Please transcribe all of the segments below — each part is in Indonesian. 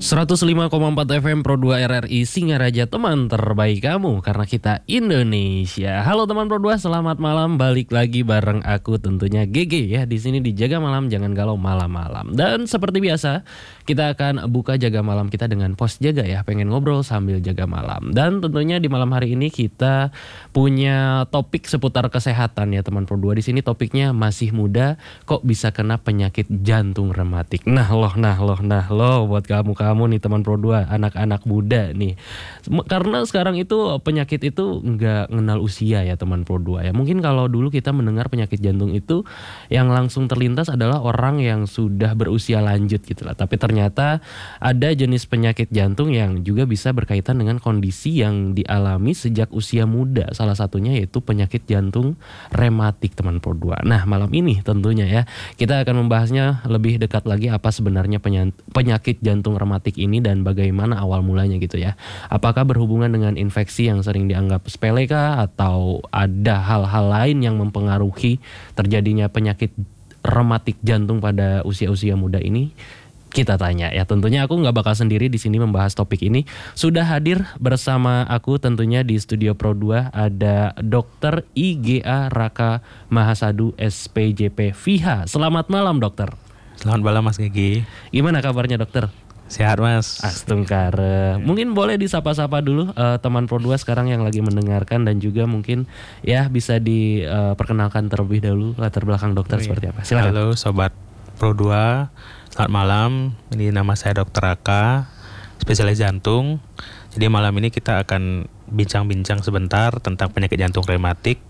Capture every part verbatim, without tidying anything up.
seratus lima koma empat F M Pro dua R R I Singaraja, teman terbaik kamu karena kita Indonesia. Halo teman Pro dua, selamat malam. Balik lagi bareng aku tentunya G G ya di sini di Jaga Malam Jangan Galau malam-malam. Dan seperti biasa, kita akan buka Jaga Malam kita dengan pos jaga ya, pengen ngobrol sambil jaga malam. Dan tentunya di malam hari ini kita punya topik seputar kesehatan ya teman Pro dua. Di sini topiknya masih muda kok bisa kena penyakit jantung rematik. Nah loh, nah loh, nah loh buat kamu kamu nih teman Pro dua, anak-anak muda nih. Karena sekarang itu penyakit itu nggak kenal usia ya teman Pro dua ya. Mungkin kalau dulu kita mendengar penyakit jantung itu yang langsung terlintas adalah orang yang sudah berusia lanjut gitu lah. Tapi ternyata ada jenis penyakit jantung yang juga bisa berkaitan dengan kondisi yang dialami sejak usia muda. Salah satunya yaitu penyakit jantung rematik teman Pro dua. Nah malam ini tentunya ya kita akan membahasnya lebih dekat lagi apa sebenarnya penyakit jantung rematik ini dan bagaimana awal mulanya gitu ya. Apakah berhubungan dengan infeksi yang sering dianggap sepele kah, atau ada hal-hal lain yang mempengaruhi terjadinya penyakit rematik jantung pada usia-usia muda ini? Kita tanya ya. Tentunya aku nggak bakal sendiri di sini membahas topik ini. Sudah hadir bersama aku tentunya di studio Pro dua ada Dokter I G A Raka Mahasadu S P J P V I H A. Selamat malam dokter. Selamat malam Mas Gigi. Gimana kabarnya dokter? Sehat Mas. Astungkare. Mungkin boleh disapa-sapa dulu uh, teman Pro dua sekarang yang lagi mendengarkan, dan juga mungkin ya bisa diperkenalkan uh, terlebih dahulu latar belakang dokter oh, seperti apa. Silakan. Halo sobat Pro dua. Selamat malam. Ini nama saya Dokter Raka, spesialis jantung. Jadi malam ini kita akan bincang-bincang sebentar tentang penyakit jantung rematik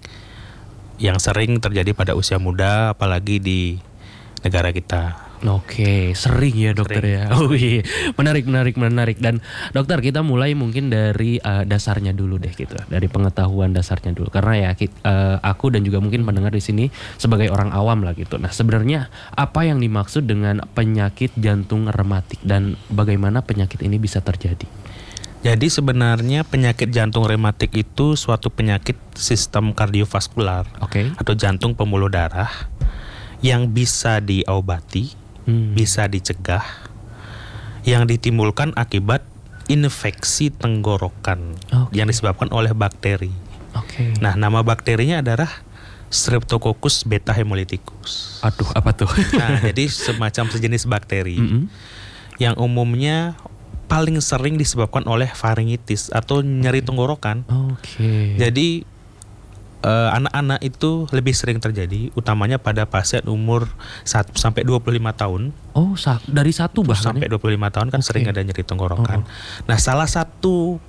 yang sering terjadi pada usia muda, apalagi di negara kita. Oke, sering ya dokter sering. ya. Oh iya, menarik, menarik, menarik. Dan dokter, kita mulai mungkin dari uh, dasarnya dulu deh gitu, dari pengetahuan dasarnya dulu. Karena ya kita, uh, aku dan juga mungkin pendengar di sini sebagai orang awam lah gitu. Nah sebenarnya apa yang dimaksud dengan penyakit jantung rematik dan bagaimana penyakit ini bisa terjadi? Jadi sebenarnya penyakit jantung rematik itu suatu penyakit sistem kardiovaskular, okay, atau jantung pembuluh darah yang bisa diobati, hmm. bisa dicegah, yang ditimbulkan akibat infeksi tenggorokan, okay, yang disebabkan oleh bakteri. Okay. Nah, nama bakterinya adalah Streptococcus beta hemolyticus. Aduh, apa tuh? Nah, jadi semacam sejenis bakteri mm-hmm. yang umumnya paling sering disebabkan oleh faringitis atau nyeri tenggorokan. Okay. Jadi Uh, anak-anak itu lebih sering terjadi, utamanya pada pasien umur satu sampai dua puluh lima tahun. Oh, sa- dari satu bahkan sampai dua puluh lima tahun kan okay. sering ada nyeri tenggorokan. Oh. Nah, salah satu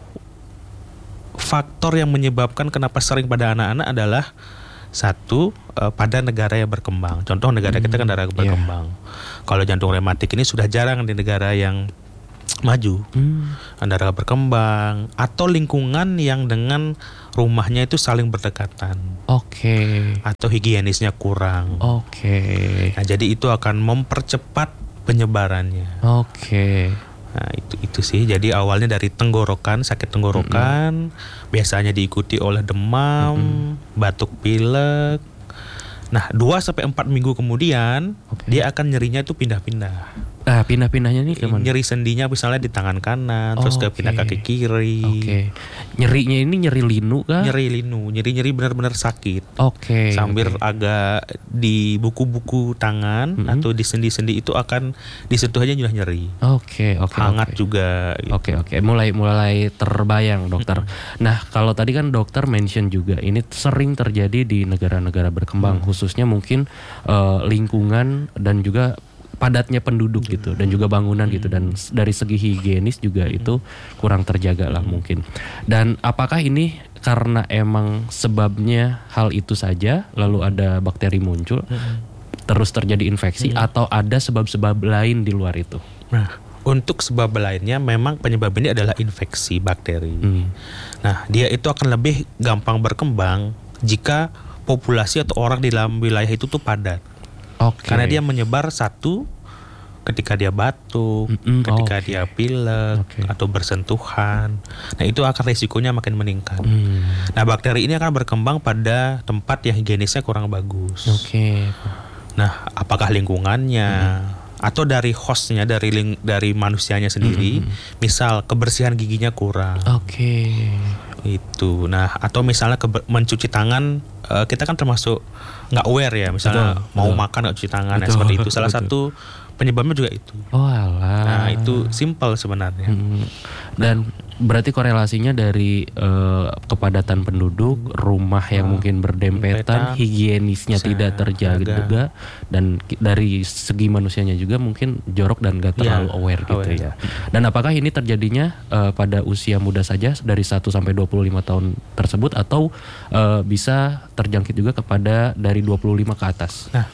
faktor yang menyebabkan kenapa sering pada anak-anak adalah satu, uh, pada negara yang berkembang. Contoh negara hmm, kita kan negara berkembang. Yeah. Kalau jantung rematik ini sudah jarang di negara yang maju, hmm. negara berkembang atau lingkungan yang dengan rumahnya itu saling berdekatan. Oke. Okay. Atau higienisnya kurang. Oke. Okay. Nah, jadi itu akan mempercepat penyebarannya. Oke. Okay. Nah, itu itu sih. Jadi awalnya dari tenggorokan, sakit tenggorokan, mm-hmm. biasanya diikuti oleh demam, mm-hmm. batuk pilek. Nah, dua sampai empat minggu kemudian okay. dia akan nyerinya itu pindah-pindah. Ah, pindah-pindahnya nih kemana? Nyeri sendinya misalnya di tangan kanan, oh, terus ke okay. pindah kaki kiri. Oke. Okay. Nyerinya ini nyeri linu kah? Nyeri linu, nyeri-nyeri benar-benar sakit. Oke. Okay, Sambil okay. agak di buku-buku tangan mm-hmm. atau di sendi-sendi itu akan disentuh aja sudah nyeri. Oke, okay, oke. Okay, Hangat okay. juga. Oke, gitu. Oke. Okay, okay. Mulai mulai terbayang dokter. Mm-hmm. Nah, kalau tadi kan dokter mention juga ini sering terjadi di negara-negara berkembang, mm-hmm. khususnya mungkin uh, lingkungan dan juga padatnya penduduk hmm. gitu, dan juga bangunan hmm. gitu, dan dari segi higienis juga hmm. itu kurang terjaga lah hmm. mungkin. Dan apakah ini karena emang sebabnya hal itu saja lalu ada bakteri muncul hmm. terus terjadi infeksi hmm. atau ada sebab-sebab lain di luar itu? Nah, untuk sebab lainnya memang penyebab ini adalah infeksi bakteri. Hmm. Nah, dia itu akan lebih gampang berkembang jika populasi atau orang di dalam wilayah itu tuh padat. Okay. Karena dia menyebar satu ketika dia batuk, mm-hmm. ketika okay. dia pilek okay. atau bersentuhan. Nah, itu akan risikonya makin meningkat. Mm. Nah, bakteri ini akan berkembang pada tempat yang higienisnya kurang bagus. Oke. Okay. Nah, apakah lingkungannya, mm. atau dari hostnya, dari ling, dari manusianya sendiri, mm-hmm. misal kebersihan giginya kurang. Oke. Okay. Itu. Nah, atau misalnya keber, mencuci tangan, uh, kita kan termasuk nggak aware ya, misalnya betul, mau betul. makan nggak cuci tangan, ya, seperti itu. Salah betul. satu penyebabnya juga itu. Oh alah. Nah itu simple sebenarnya. Hmm. Dan berarti korelasinya dari uh, kepadatan penduduk, rumah yang oh, mungkin berdempetan, higienisnya tidak terjaga, dan dari segi manusianya juga mungkin jorok dan gak terlalu ya, aware gitu aware. ya. Dan apakah ini terjadinya uh, pada usia muda saja dari satu sampai dua puluh lima tahun tersebut, atau uh, bisa terjangkit juga kepada dari dua puluh lima ke atas? Nah,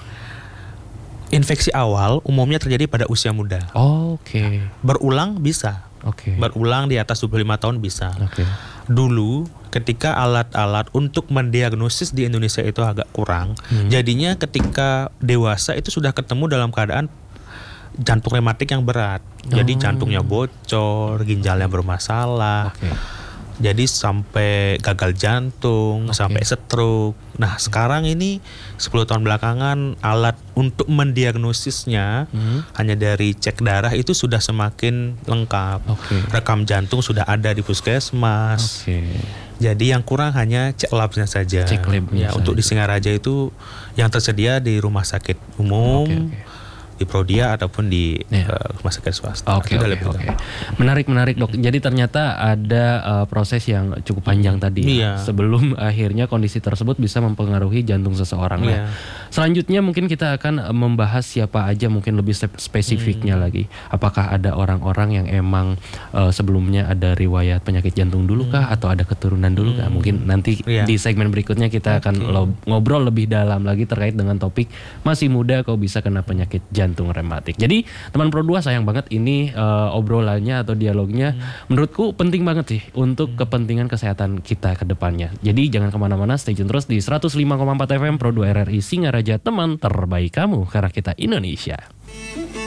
infeksi awal umumnya terjadi pada usia muda. Oh, oke. Okay. Berulang bisa. Oke. Okay. Berulang di atas dua puluh lima tahun bisa. Oke. Okay. Dulu ketika alat-alat untuk mendiagnosis di Indonesia itu agak kurang, hmm. jadinya ketika dewasa itu sudah ketemu dalam keadaan jantung rematik yang berat. Oh. Jadi jantungnya bocor, ginjalnya bermasalah. Okay. Jadi sampai gagal jantung, okay. sampai stroke. Nah sekarang ini sepuluh tahun belakangan alat untuk mendiagnosisnya hmm. hanya dari cek darah itu sudah semakin lengkap. Okay. Rekam jantung sudah ada di puskesmas. Okay. Jadi yang kurang hanya cek labnya saja. Cek labnya ya, saja. Untuk di Singaraja itu yang tersedia di rumah sakit umum. Okay, okay. Di Prodia ataupun di yeah. uh, rumah sakit swasta. Oke, oke, oke. Menarik, menarik dok. Jadi ternyata ada uh, proses yang cukup panjang tadi yeah. ya, sebelum akhirnya kondisi tersebut bisa mempengaruhi jantung seseorang. Yeah. Nah, selanjutnya mungkin kita akan membahas siapa aja, mungkin lebih spesifiknya hmm. lagi. Apakah ada orang-orang yang emang uh, sebelumnya ada riwayat penyakit jantung dulu kah, hmm. atau ada keturunan dulu hmm. kah? Mungkin nanti yeah. di segmen berikutnya kita okay. akan lo- ngobrol lebih dalam lagi terkait dengan topik masih muda kok bisa kena penyakit jantung. jantung rematik. Jadi teman Pro dua sayang banget ini uh, obrolannya atau dialognya hmm. menurutku penting banget sih untuk hmm. kepentingan kesehatan kita ke depannya. Jadi jangan kemana-mana, stay tune terus di seratus lima koma empat F M Pro dua R R I Singaraja, teman terbaik kamu karena kita Indonesia.